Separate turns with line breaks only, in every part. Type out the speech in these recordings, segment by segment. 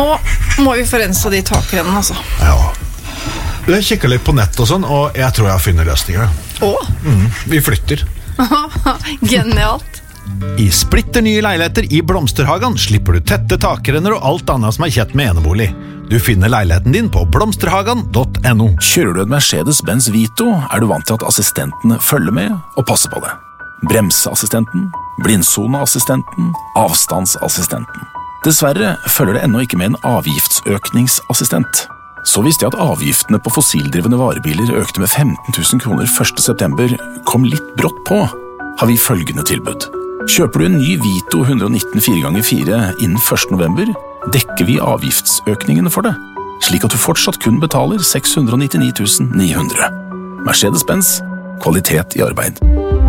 Nå må vi forense de takrennene, altså.
Ja. Jeg kikker litt på nett og sånn, og jeg tror jeg har funnet løsninger. Vi flytter.
Genialt.
I splitter nye leiligheter i Blomsterhagen slipper du tette takrenner og alt annet som kjett med enebolig. Du finner leiligheten din på blomsterhagen.no.
Kjører du et Mercedes-Benz Vito, du vant til at assistentene følger med og passer på det. Bremseassistenten, blindsoneassistenten, avstandsassistenten. Dessverre følger det ennå ikke med en avgiftsøkningsassistent. Så visste jeg at avgiftene på fossildrivende varebiler økte med 15 000 kroner 1. september, kom litt brått på, har vi følgende tilbud. Kjøper du en ny Vito 119 4x4 innen 1. november, dekker vi avgiftsøkningene for det, slik at du fortsatt kun betaler 699 900. Mercedes-Benz, kvalitet i arbeid.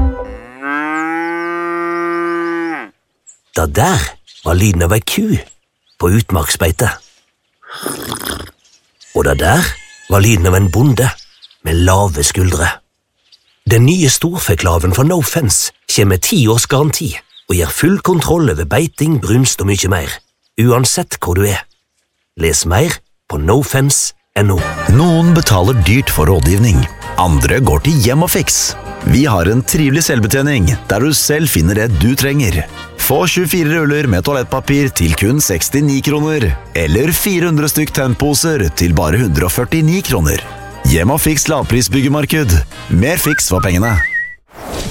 Det der var lyden av ei ku på utmarksbeite. Og det der var lyden av en bonde med lave skuldre. Den nye storfeklaven fra No Fence kommer med 10 års garanti og gir full kontroll over beiting, brunst og mye mer, uansett hvor du er. Les mer på nofence.no.
Noen betaler dyrt for rådgivning, andre går til Hjem og Fiks. Vi har en trivelig selvbetjening der du selv finner det du trenger. Få 24 ruller med toalettpapir til kun 69 kroner, eller 400 stykk tennposer til bare 149 kroner. Hjem og Fiks lavprisbyggemarked. Mer fiks for pengene.